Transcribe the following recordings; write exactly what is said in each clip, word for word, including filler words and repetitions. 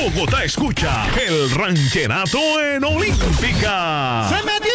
Bogotá escucha el ranchenato en Olímpica. ¡Se metió!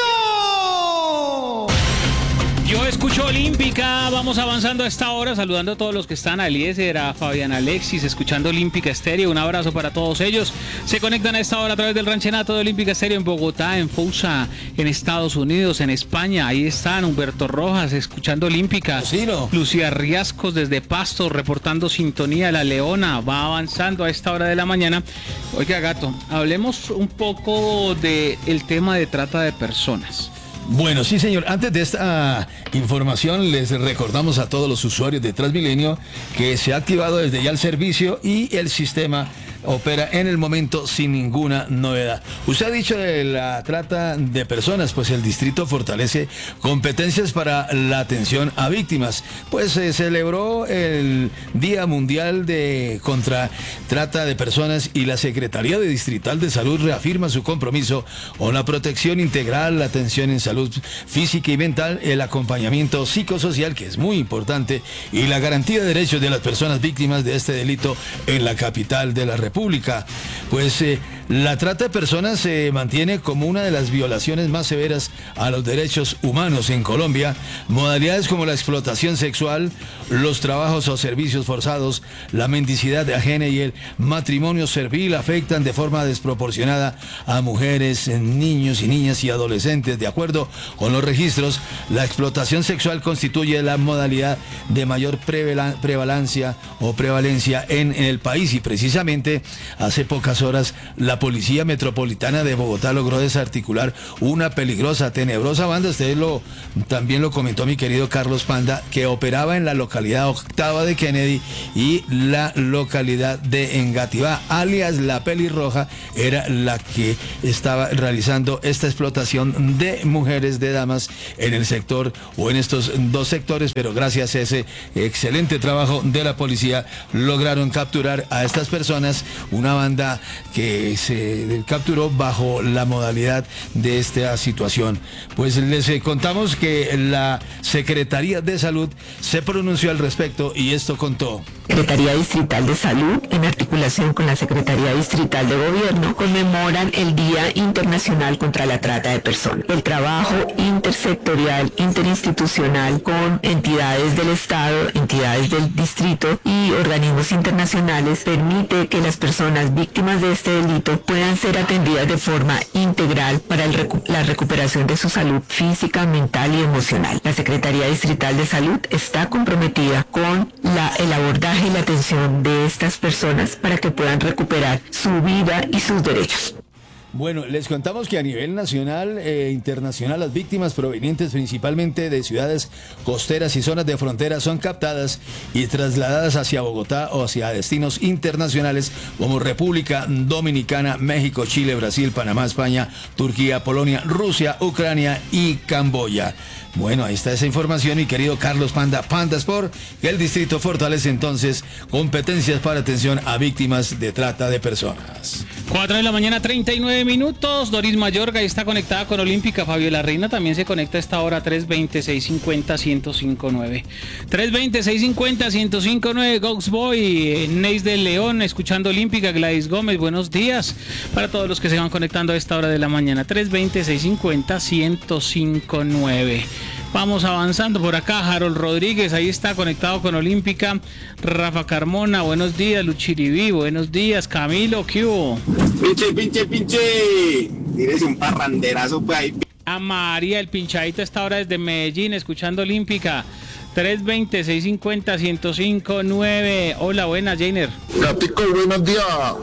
Yo escucho Olímpica, vamos avanzando a esta hora, saludando a todos los que están, a Eliezer, a Fabián Alexis, escuchando Olímpica Estéreo, un abrazo para todos ellos. Se conectan a esta hora a través del ranchenato de Olímpica Estéreo en Bogotá, en Fousa, en Estados Unidos, en España, ahí están Humberto Rojas, escuchando Olímpica. Lucino. Lucía Riascos desde Pasto, reportando sintonía, La Leona, va avanzando a esta hora de la mañana. Oiga, Gato, hablemos un poco del tema de trata de personas. Bueno, sí, señor. Antes de esta información, les recordamos a todos los usuarios de Transmilenio que se ha activado desde ya el servicio y el sistema opera en el momento sin ninguna novedad. Usted ha dicho de la trata de personas, pues el distrito fortalece competencias para la atención a víctimas. Pues se celebró el Día Mundial de contra Trata de Personas y la Secretaría de Distrital de Salud reafirma su compromiso con la protección integral, la atención en salud física y mental, el acompañamiento psicosocial, que es muy importante, y la garantía de derechos de las personas víctimas de este delito en la capital de la República. República. Pues eh, la trata de personas se mantiene como una de las violaciones más severas a los derechos humanos en Colombia. Modalidades como la explotación sexual, los trabajos o servicios forzados, la mendicidad ajena y el matrimonio servil afectan de forma desproporcionada a mujeres, niños y niñas y adolescentes. De acuerdo con los registros, la explotación sexual constituye la modalidad de mayor prevalencia o prevalencia en, en el país, y precisamente hace pocas horas la Policía Metropolitana de Bogotá logró desarticular una peligrosa, tenebrosa banda. Usted lo, también lo comentó mi querido Carlos Panda, que operaba en la localidad octava de Kennedy y la localidad de Engativá, alias La Pelirroja, era la que estaba realizando esta explotación de mujeres, de damas en el sector o en estos dos sectores, pero gracias a ese excelente trabajo de la policía lograron capturar a estas personas, una banda que se capturó bajo la modalidad de esta situación. Pues les contamos que la Secretaría de Salud se pronunció al respecto y esto contó. Secretaría Distrital de Salud, en articulación con la Secretaría Distrital de Gobierno, conmemoran el Día Internacional contra la Trata de Personas. El trabajo intersectorial, interinstitucional con entidades del Estado, entidades del distrito y organismos internacionales permite que las personas víctimas de este delito puedan ser atendidas de forma integral para el recu- la recuperación de su salud física, mental y emocional. La Secretaría Distrital de Salud está comprometida con la, el abordaje y la atención de estas personas para que puedan recuperar su vida y sus derechos. Bueno, les contamos que a nivel nacional e internacional las víctimas provenientes principalmente de ciudades costeras y zonas de frontera son captadas y trasladadas hacia Bogotá o hacia destinos internacionales como República Dominicana, México, Chile, Brasil, Panamá, España, Turquía, Polonia, Rusia, Ucrania y Camboya. Bueno, ahí está esa información, mi querido Carlos Panda, Panda Sport, que el distrito fortalece entonces competencias para atención a víctimas de trata de personas. cuatro de la mañana, treinta y nueve minutos. Doris Mayorga está conectada con Olímpica. Fabiola Reina también se conecta a esta hora, tres veinte, seiscientos cincuenta, ciento cinco nueve. tres veinte, seiscientos cincuenta, ciento cinco nueve. Gox Boy, Neis del León, escuchando Olímpica. Gladys Gómez, buenos días para todos los que se van conectando a esta hora de la mañana. tres veinte, seiscientos cincuenta, ciento cinco nueve. Vamos avanzando por acá. Harold Rodríguez, ahí está conectado con Olímpica. Rafa Carmona, buenos días. Luchiribí, buenos días. Camilo, ¿qué hubo? Pinche, pinche, pinche. Tienes un parranderazo pues ahí. A María, el pinchadito, a esta hora desde Medellín, escuchando Olímpica. tres veinte, seiscientos cincuenta, ciento cinco nueve. Hola, buenas, Jainer. Gatico, buenos días.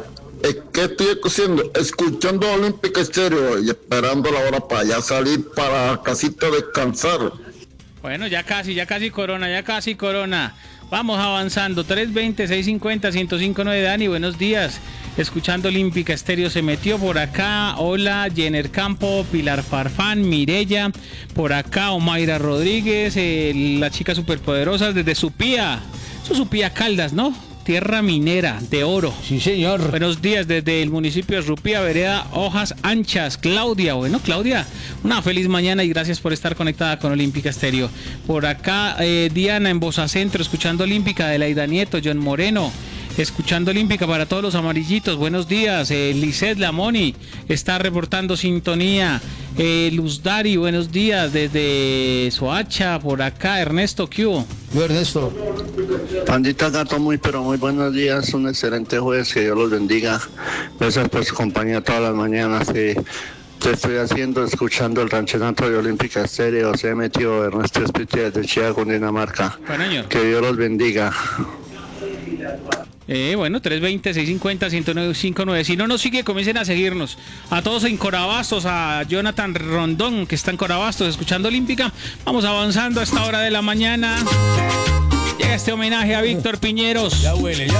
Es que estoy haciendo, escuchando Olímpica Estéreo y esperando la hora para ya salir para casita a descansar. Bueno, ya casi, ya casi corona, ya casi corona. Vamos avanzando. tres veinte, seiscientos cincuenta, ciento cinco nueve. Dani, buenos días. Escuchando Olímpica Estéreo, se metió por acá. Hola, Jenner Campo, Pilar Farfán, Mirella. Por acá, Omaira Rodríguez, eh, las chicas superpoderosas desde Supía. Eso es Supía Caldas, ¿no? Tierra minera de oro. Sí, señor. Buenos días desde el municipio de Rupía, vereda Hojas Anchas. Claudia, bueno, Claudia, una feliz mañana y gracias por estar conectada con Olímpica Estéreo. Por acá, eh, Diana en Bosa Centro, escuchando Olímpica, Adelaida Nieto, John Moreno. escuchando Olímpica para todos los amarillitos. Buenos días. Eh, Lisset Lamoni está reportando sintonía. Eh, Luz Dari, buenos días desde Soacha, por acá. Ernesto, ¿qué hubo? Yo, Ernesto. Pandita Gato, muy pero muy buenos días, un excelente jueves, que Dios los bendiga. Gracias por su compañía todas las mañanas. Eh, te estoy haciendo, escuchando el ranchenato de Olímpica Estéreo. Se ha metido Ernesto Espiti desde Chía, Cundinamarca. Bueno, que Dios los bendiga. Eh, bueno, tres veinte, seiscientos cincuenta, ciento cincuenta y nueve. Si no nos sigue, comiencen a seguirnos. A todos en Corabastos, a Jonathan Rondón, que está en Corabastos, escuchando Olímpica. Vamos avanzando a esta hora de la mañana. Llega este homenaje a Víctor Piñeros. Ya huele, ya.